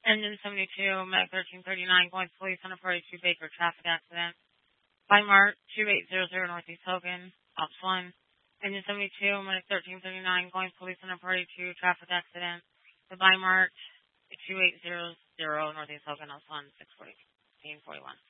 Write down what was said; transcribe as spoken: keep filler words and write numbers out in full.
Engine seventy-two, Meg thirteen thirty-nine, going to police on a forty-two Baker traffic accident. By Mark two eight zero zero Northeast Hogan, Ops one. Engine seventy-two, Meg thirteen thirty-nine, going to police on a forty-two traffic accident. By Mark two eight zero zero Northeast Hogan, Ops one, six fourteen forty-one.